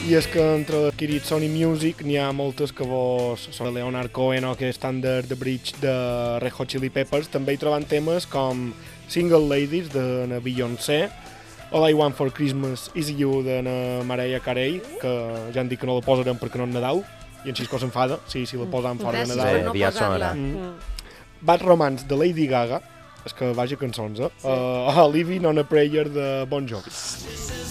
I és que entre l'adquirit Sony Music n'hi ha moltes que vos són de Leonard Cohen o que estan de The Bridge de Red Hot Chili Peppers. També hi trobem temes com Single Ladies de na Beyoncé, All I Want for Christmas Is You de na Mariah Carey, que ja han dit que no la posarem perquè no és Nadal, i en Xisco s'enfada si la posam fora de Nadal. Sí, aviat sonarà. Bad Romance de Lady Gaga, és que vaja cançons, Living on a Prayer de Bon Jovi.